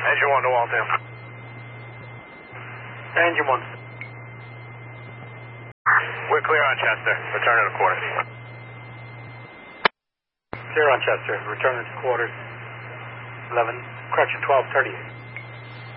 Engine 1 to Waltham. Engine 1. We're clear on Chester. Return to quarters. Clear on Chester. Return to quarters. 11. Correction, 12:38.